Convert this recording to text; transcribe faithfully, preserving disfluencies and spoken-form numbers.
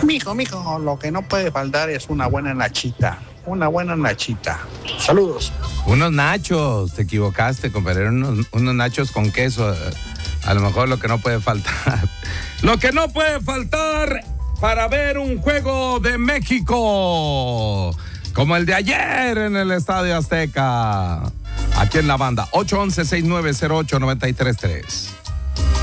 Mijo, mijo, lo que no puede faltar es una buena nachita. Una buena nachita. Saludos. Unos nachos, te equivocaste, compadre. Unos, unos nachos con queso. A lo mejor lo que no puede faltar. Lo que no puede faltar para ver un juego de México como el de ayer en el Estadio Azteca. Aquí en la banda, ocho once, seis nueve cero ocho, nueve tres tres.